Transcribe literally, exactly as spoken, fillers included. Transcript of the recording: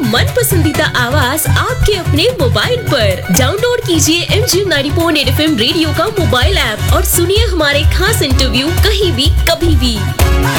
मन पसंदीदा आवाज आपके अपने मोबाइल पर। डाउनलोड कीजिए M G ninety point at F M radio का मोबाइल ऐप और सुनिए हमारे खास इंटरव्यू कहीं भी कभी भी।